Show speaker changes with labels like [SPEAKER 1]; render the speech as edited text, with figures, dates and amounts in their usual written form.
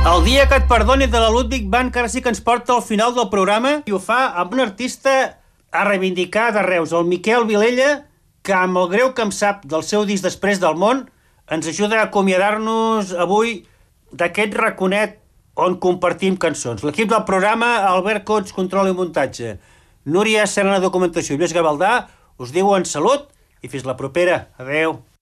[SPEAKER 1] El dia que et perdoni de la Ludwig Band, que ara sí que ens porta al final del programa, i ho fa amb un artista a reivindicar de Reus, el Miquel Vilella, que amb el greu que em sap del seu disc Després del món, ens ajuda a acomiadar-nos avui d'aquest raconet on compartim cançons. L'equip del programa, Albert Cots, control i muntatge, Núria Serna, documentació i Lluís Gavaldà, us diuen salut i fins la propera. Adeu.